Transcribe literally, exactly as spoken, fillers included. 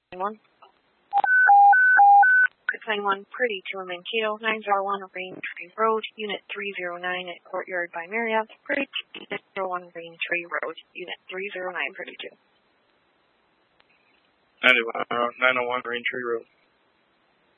one. nine one, Pretty to Mankato, nine zero one Raintree Road, Unit three zero nine at Courtyard by Marriott, Pretty two, nine zero one Raintree Road, Unit three zero nine, Pretty two. nine oh one Raintree Road.